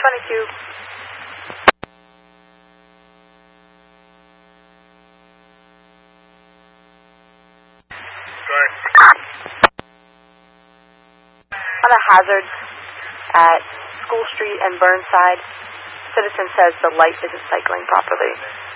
22. On the hazards at School Street and Burnside, citizen says the light isn't cycling properly.